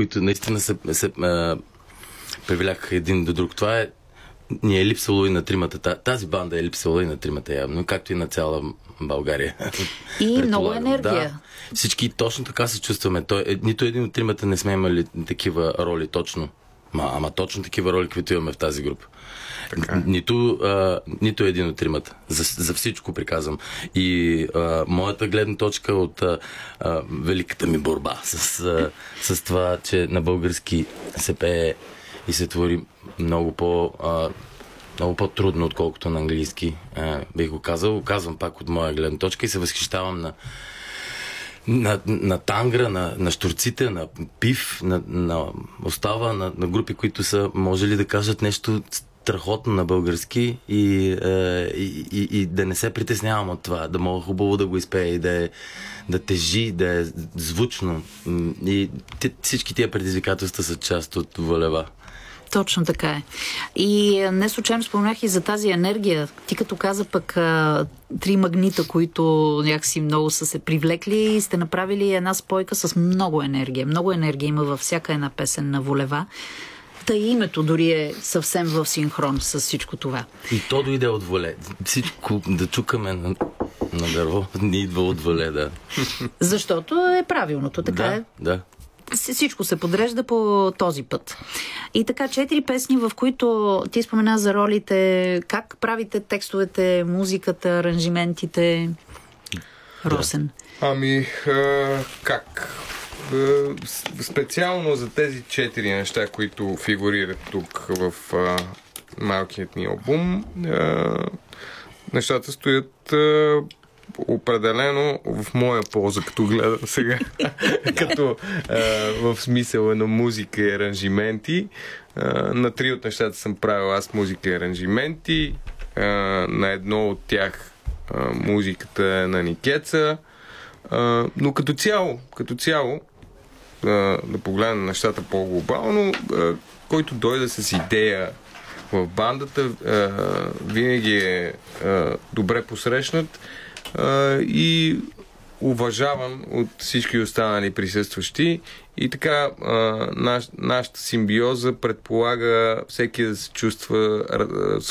които наистина се привляха един до друг. Това ни е липсвало и на тримата. Тази банда е липсвала и на тримата явно, както и на цяла България. И много енергия. Да, всички точно така се чувстваме. Нито един от тримата не сме имали такива роли точно. Ама точно такива роли, които имаме в тази група. Нито един от тримата. За всичко приказвам. И моята гледна точка от великата ми борба с това, че на български се пее и се твори много по-трудно, отколкото на английски. Бих го казал. Казвам пак от моя гледна точка и се възхищавам на тангра, на щурците, на пив, на остава, на групи, които са можели да кажат нещо страхотно на български и да не се притеснявам от това, да мога хубаво да го изпея и да тежи, да е звучно. И всички тия предизвикателства са част от Волева. Точно така е. И не случайно спомнях и за тази енергия. Ти като каза пък три магнита, които някакси много са се привлекли и сте направили една спойка с много енергия. Много енергия има във всяка една песен на Волева. Та и името дори е съвсем в синхрон с всичко това. И то дойде от Воле. Всичко да чукаме на дърво не идва от Воле, да. Защото е правилното, така е. Да. Всичко се подрежда по този път. И така, 4 песни, в които ти спомена за ролите. Как правите текстовете, музиката, аранжиментите? Росен. Как? Специално за тези 4 неща, които фигурират тук в малкият ни албум, нещата стоят определено в моя полза, като гледам сега. Като в смисъла на музика и аранжименти. На 3 от нещата съм правил аз музика и аранжименти. На едно от тях музиката е на Никеца. Но като цяло да погледнем нещата по-глобално, който дойде с идея в бандата, винаги е добре посрещнат и уважаван от всички останали присъстващи. И така нашата симбиоза предполага всеки да се чувства